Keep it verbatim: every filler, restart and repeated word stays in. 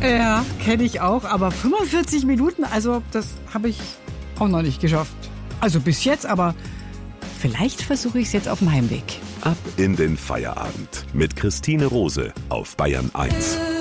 Ja, kenne ich auch, aber fünfundvierzig Minuten, also das habe ich auch noch nicht geschafft. Also bis jetzt, aber vielleicht versuche ich es jetzt auf dem Heimweg. Ab in den Feierabend mit Christine Rose auf Bayern eins.